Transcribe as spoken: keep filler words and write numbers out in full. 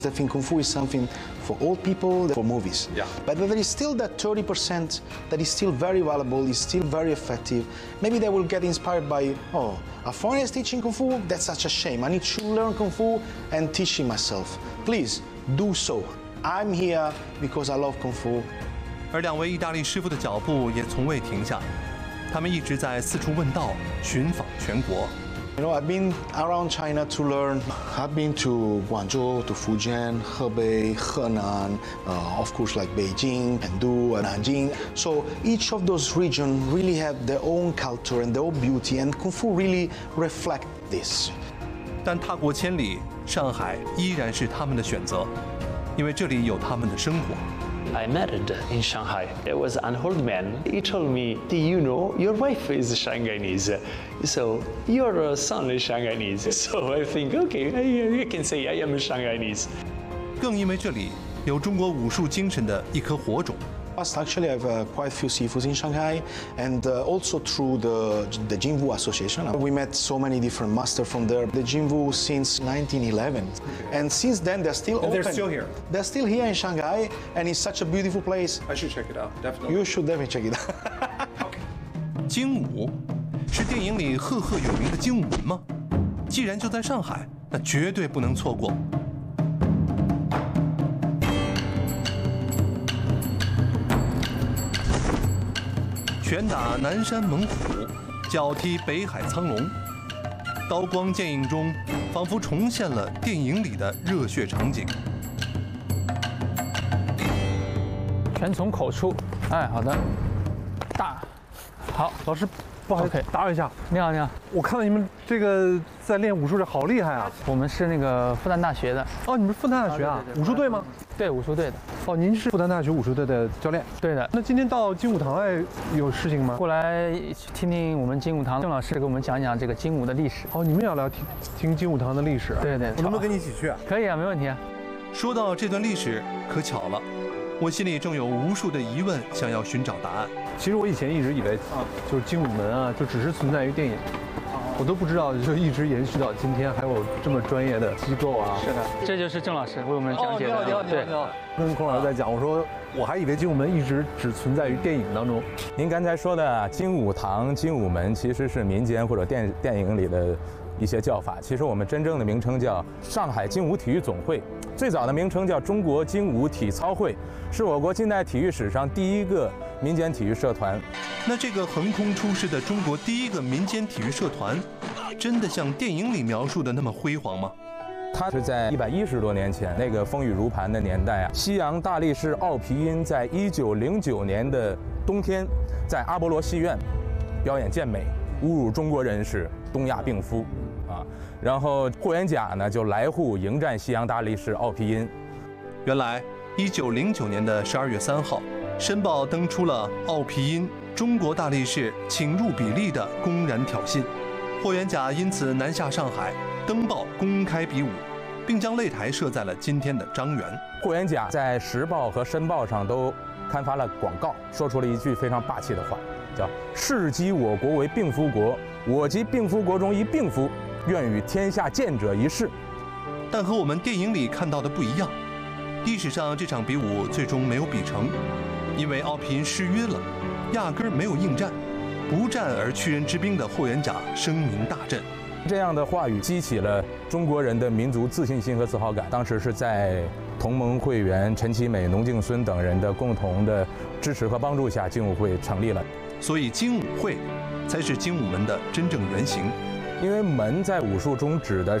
I think Kung Fu is something for old people, for movies. Yeah. But there is still that thirty percent that is still very valuable, is still very effective. Maybe they will get inspired by, oh, a foreigner is teaching Kung Fu? That's such a shame. I need to learn Kung Fu and teach it myself. Please, do so. I'm here because I love Kung Fu. 而两位意大利师傅的脚步也从未停下，他们一直在四处问道，寻访全国。 You know, I've been around China to learn. I've been to Guangzhou, to Fujian, Hebei, Henan, uh, of course, like Beijing, Chengdu, and Nanjing. So each of those regions really have their own culture and their own beauty, and Kung Fu really reflect this. 但踏过千里，上海依然是他们的选择，因为这里有他们的生活。 I married in Shanghai. It was an old man. He told me, "Do you know your wife is Shanghainese? So your son is Shanghainese." So I think, okay, I, I can say I am Shanghainese. 更因为这里有中国武术精神的一颗火种。 Actually, I have uh, quite a few sifus in Shanghai, and uh, also through the the Jinwu Association. We met so many different masters from there. The Jinwu since nineteen eleven, and since then they're still And open. they're still here. They're still here in Shanghai, and it's such a beautiful place. I should check it out, definitely. You should definitely check it out. 精武是电影里赫赫有名的精武门吗？既然就在上海，那绝对不能错过。 拳打南山猛虎，脚踢北海苍龙，刀光剑影中，仿佛重现了电影里的热血场景。 拳从口出，哎，好的，大，好， 老师，不好意思 OK 打扰一下， 你好，你好， 我看到你们这个在练武术这好厉害啊！ 我们是那个复旦大学的， 哦，你们是复旦大学啊？ 啊对对对武术队吗？ 对，武术队的， 哦，您是复旦大学武术队的教练。 对的。 那今天到精武堂来有事情吗？ 过来听听我们精武堂郑老师给我们讲讲这个精武的历史。 哦，你们也要来听听精武堂的历史？ 对对， 我能不能跟你一起去啊？ 可以啊，没问题啊。 说到这段历史，可巧了，我心里正有无数的疑问，想要寻找答案。 其实我以前一直以为，就是精武门啊，就只是存在于电影。 我都不知道，就一直延续到今天，还有这么专业的机构啊！ 是的，这就是郑老师为我们讲解的。 哦，你好，你好，你好，你好。跟孔老师在讲，我说我还以为精武门一直只存在于电影当中。 您刚才说的精武堂、精武门，其实是民间或者电电影里的一些叫法。其实我们真正的名称叫上海精武体育总会，最早的名称叫中国精武体操会，是我国近代体育史上第一个民间体育社团。 那这个横空出世的中国第一个民间体育社团，真的像电影里描述的那么辉煌吗？ 它是在一百一十多年前那个风雨如磐的年代啊，西洋大力士奥皮音在一九零九年的冬天，在阿波罗戏院表演健美，侮辱中国人是东亚病夫啊。然后霍元甲呢就来沪迎战西洋大力士奥皮音。 原来一九零九年的十二月三号，《申报》登出了奥皮音。 中国大力士请入比例的公然挑衅，霍元甲因此南下上海，登报公开比武，并将擂台设在了今天的张园。 霍元甲在《时报》和《申报》上都刊发了广告，说出了一句非常霸气的话，叫“世讥我国为病夫国，我即病夫国中一病夫，愿与天下健者一试。” 但和我们电影里看到的不一样，历史上这场比武最终没有比成，因为奥皮音失约了。 压根儿没有应战，不战而屈人之兵的霍元甲声名大振。 这样的话语激起了中国人的民族自信心和自豪感。当时是在同盟会员陈其美、农敬孙等人的共同的支持和帮助下，精武会成立了。 所以精武会才是精武门的真正原型。 因为门在武术中指的